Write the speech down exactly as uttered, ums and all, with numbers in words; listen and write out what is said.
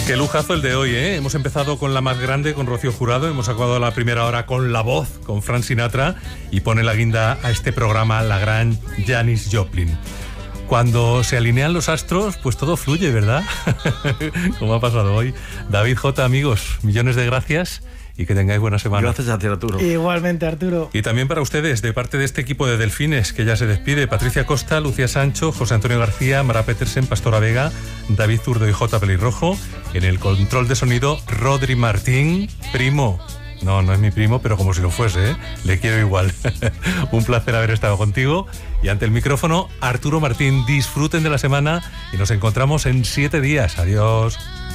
Qué lujazo el de hoy, ¿eh? Hemos empezado con la más grande, con Rocío Jurado, hemos acabado la primera hora con La Voz, con Frank Sinatra, y pone la guinda a este programa la gran Janis Joplin. Cuando se alinean los astros, pues todo fluye, ¿verdad? Como ha pasado hoy. David J, amigos, millones de gracias y que tengáis buena semana. Gracias a ti, Arturo. Igualmente, Arturo. Y también para ustedes, de parte de este equipo de Delfines, que ya se despide: Patricia Costa, Lucía Sancho, José Antonio García, Mara Petersen, Pastora Vega, David Zurdo y J. Pelirrojo. En el control de sonido, Rodri Martín, primo. No, no es mi primo, pero como si lo fuese, ¿eh? Le quiero igual. Un placer haber estado contigo. Y ante el micrófono, Arturo Martín. Disfruten de la semana y nos encontramos en siete días. Adiós.